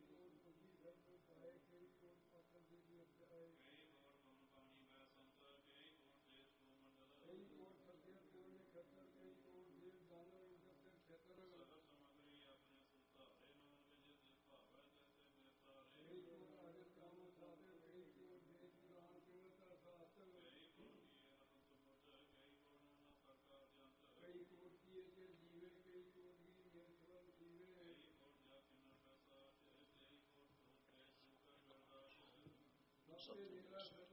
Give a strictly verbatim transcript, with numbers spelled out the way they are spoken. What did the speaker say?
ਕੋਟ ਬੁੱਧੀ ਸਭ ਪਾਏ ਕਈ ਕੋਟ ਪਾਤਰ ਦੀ ਅਪਜਾਏ ਕਈ ਕੋਟ ਗੁਣ ਬਾਣੀ ਮੈਂ ਸੰਤ ਕਈ ਕੋਟ ਦੇਸ ਕੋ ਮੰਡਲ ਕਈ ਕੋਟ ਸਤਿਆ ਕੋਟ ਨੇ ਖੱਤਰ ਕਈ ਕੋਟ ਦੇਵ ਦਾਨਵ ਇੰਦਰ ਖੇਤਰ ਸਭ ਸਮਗਰੀ ਆਪਣੇ ਸੁਧਾਰੇ ਨੂੰ ਵਿਜੇ ਦੇ ਭਾਵੈ ਜੈਸੇ ਮਿਰਤਾਰੇ ਕਈ ਕੋਟ ਆਦਿ ਕਾਮ ਸਾਧੇ ਕਈ ਕੋਟ ਦੇਸ਼ ਪੁਰਾਣ ਕਿਰਤ ਸਾਸਤਰ ਕਈ ਕੋਟ ਕੀ ਰਤਨ ਸਮੁੱਚ ਕਈ ਕੋਟ ਨਾ ਪ੍ਰਕਾਰ ਜੰਤ ਕਈ ਕੋਟ ਕੀ ਜੇ ਜੀਵੇ ਕਈ ਕੋਟ ਕੀ ਨਿਰਸਵਲ ਜੀਵੇ ਕਈ ਕੋਟ ਜਾ ਕਿਨ ਪੈਸਾ ਕਈ ਕੋਟ ਸੋਤੇ ਸੁਕਰ ਵਰਦਾਸ ਸਭੇ ਲੀਲਾ